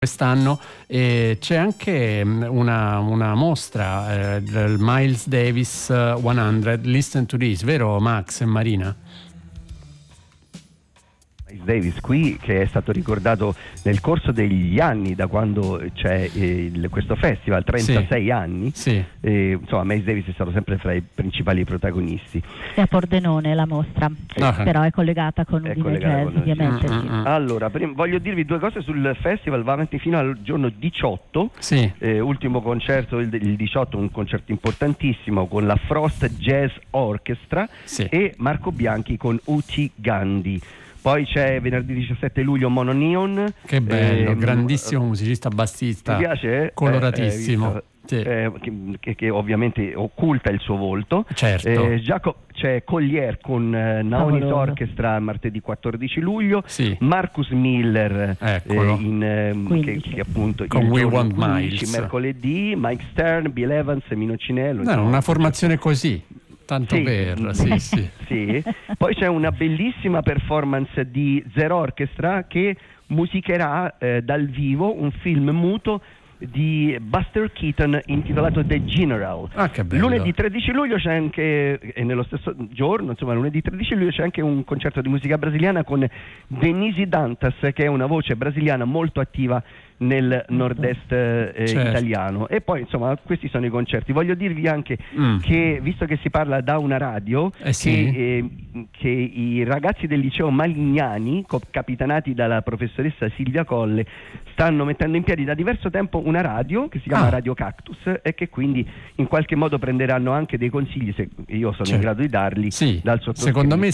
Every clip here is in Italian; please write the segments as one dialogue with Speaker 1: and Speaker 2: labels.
Speaker 1: quest'anno, e c'è anche una mostra del Miles Davis 100, Listen to This, vero Max e Marina?
Speaker 2: Davis qui, che è stato ricordato nel corso degli anni, da quando c'è questo festival, 36 anni.
Speaker 1: Sì.
Speaker 2: Insomma, Miles Davis è stato sempre fra i principali protagonisti.
Speaker 3: È a Pordenone la mostra, però è collegata con Udine Jazz, ovviamente. Sì.
Speaker 2: Allora, voglio dirvi due cose sul festival, va avanti fino al giorno 18, ultimo concerto il 18, un concerto importantissimo con la Frost Jazz Orchestra e Marco Bianchi con Uti Gandhi. Poi c'è venerdì 17 luglio Mono Neon.
Speaker 1: Che bello, grandissimo musicista bassista.
Speaker 2: Mi piace?
Speaker 1: Coloratissimo.
Speaker 2: Che ovviamente occulta il suo volto.
Speaker 1: Certo.
Speaker 2: C'è Collier con Naonis Orchestra martedì 14 luglio. Marcus Miller che appunto
Speaker 1: con We Want
Speaker 2: 15,
Speaker 1: Miles
Speaker 2: mercoledì. Mike Stern, Bill Evans e Mino Cinello.
Speaker 1: Una formazione così. Tanto
Speaker 2: sì. Poi c'è una bellissima performance di Zero Orchestra che musicherà dal vivo un film muto di Buster Keaton intitolato The General.
Speaker 1: Che bello.
Speaker 2: Lunedì 13 luglio c'è anche, e nello stesso giorno, insomma lunedì 13 luglio c'è anche un concerto di musica brasiliana con Denise Dantas, che è una voce brasiliana molto attiva nel nord-est italiano. E poi insomma questi sono i concerti. Voglio dirvi anche che, visto che si parla da una radio, che i ragazzi del liceo Malignani, capitanati dalla professoressa Silvia Colle, stanno mettendo in piedi da diverso tempo una radio che si chiama Radio Cactus, e che quindi in qualche modo prenderanno anche dei consigli, se io sono in grado di darli, dal sottoscritto.
Speaker 1: Secondo me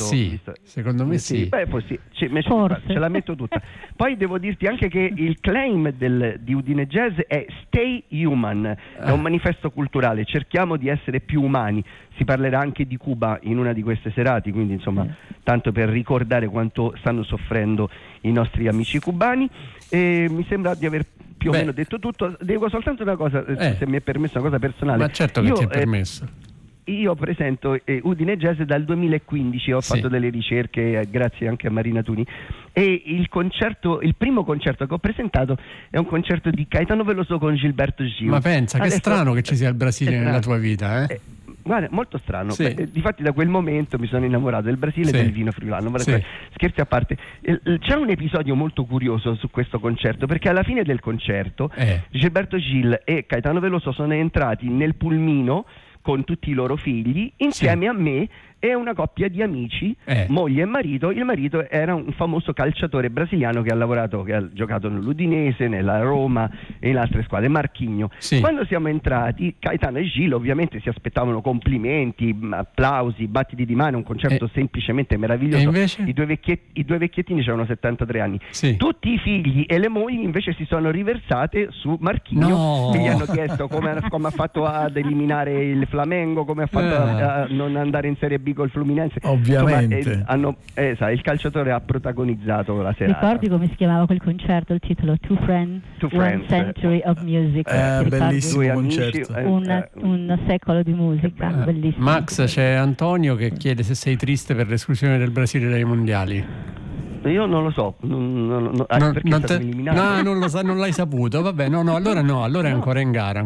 Speaker 1: sì.
Speaker 2: Beh, forse ce la metto tutta. Poi devo dirti anche che il claim di Udine Jazz è Stay Human, è un manifesto culturale, cerchiamo di essere più umani. Si parlerà anche di Cuba in una di queste serate, quindi insomma tanto per ricordare quanto stanno soffrendo i nostri amici cubani. E mi sembra di aver più o meno detto tutto. Dico soltanto una cosa, se mi è permesso, una cosa personale.
Speaker 1: Ma certo che ti è permesso.
Speaker 2: Io presento Udine Jazz dal 2015, ho fatto delle ricerche grazie anche a Marina Tuni, e il primo concerto che ho presentato è un concerto di Caetano Veloso con Gilberto Gil.
Speaker 1: Ma pensa, che strano che ci sia il Brasile nella tua vita,
Speaker 2: Guarda, molto strano. Difatti da quel momento mi sono innamorato del Brasile e del vino friulano. Scherzi a parte, c'è un episodio molto curioso su questo concerto, perché alla fine del concerto Gilberto Gil e Caetano Veloso sono entrati nel pulmino con tutti i loro figli insieme a me e una coppia di amici, moglie e marito. Il marito era un famoso calciatore brasiliano che ha giocato nell'Udinese, nella Roma e in altre squadre, Marquinhos. Quando siamo entrati, Caetano e Gil ovviamente si aspettavano complimenti, applausi, battiti di mano, un concerto semplicemente meraviglioso.
Speaker 1: E invece?
Speaker 2: I due vecchiettini avevano 73 anni. Tutti i figli e le mogli invece si sono riversate su Marquinhos, che gli hanno chiesto come ha fatto ad eliminare il Flamengo, come ha fatto a non andare in Serie B col Fluminense.
Speaker 4: Ovviamente.
Speaker 2: Il calciatore ha protagonizzato la serata.
Speaker 3: Ricordi come si chiamava quel concerto? Il titolo Two Friends, One Century of Music.
Speaker 4: Bellissimo concerto.
Speaker 3: Un secolo di musica, bellissimo.
Speaker 1: Max, c'è Antonio che chiede se sei triste per l'esclusione del Brasile dai mondiali.
Speaker 2: Io non lo so, perché è stato eliminato?
Speaker 1: Non lo sa, non l'hai saputo. Vabbè, allora è ancora in gara.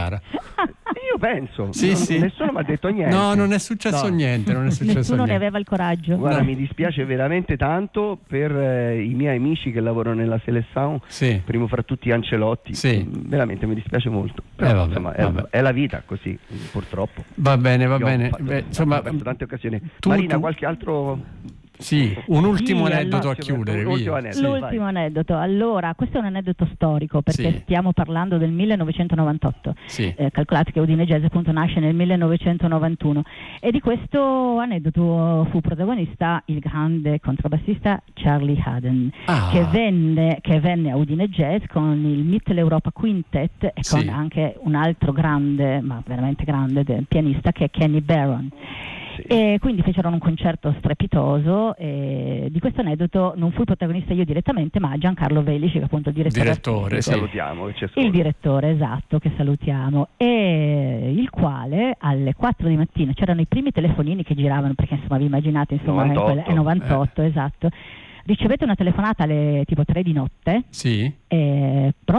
Speaker 2: Io penso. Nessuno mi ha detto niente.
Speaker 1: No, non è successo niente.
Speaker 3: Nessuno ne aveva il coraggio.
Speaker 2: Guarda, mi dispiace veramente tanto per i miei amici che lavorano nella Seleção, primo fra tutti Ancelotti. Veramente mi dispiace molto. Però, insomma, è la vita così, purtroppo.
Speaker 1: Va bene.
Speaker 2: Insomma, tante occasioni. Marina, qualche altro?
Speaker 1: Un ultimo aneddoto a chiudere.
Speaker 3: L'ultimo aneddoto. Allora, questo è un aneddoto storico, perché stiamo parlando del 1998. Calcolate che Udine Jazz appunto nasce nel 1991, e di questo aneddoto fu protagonista il grande contrabbassista Charlie Haden, che venne a Udine Jazz con il Mitteleuropa Quintet e con anche un altro grande, ma veramente grande, pianista, che è Kenny Barron. E quindi fecero un concerto strepitoso, e di questo aneddoto non fui protagonista io direttamente, ma Giancarlo Velici, che appunto il direttore
Speaker 2: salutiamo,
Speaker 3: il direttore, esatto, che salutiamo, e il quale alle 4 di mattina c'erano i primi telefonini che giravano, perché insomma vi immaginate, insomma
Speaker 2: 98,
Speaker 3: 98 esatto, ricevete una telefonata alle tipo 3 di notte,
Speaker 1: sì.
Speaker 3: Però